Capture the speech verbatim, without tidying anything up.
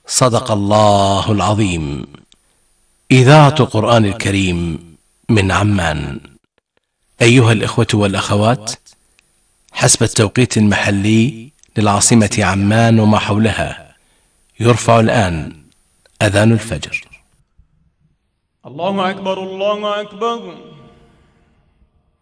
صدق الله العظيم. إذاعة قرآن الكريم من عمان. أيها الإخوة والأخوات، حسب التوقيت المحلي للعاصمة عمان وما حولها، يرفع الآن أذان الفجر. الله أكبر الله أكبر.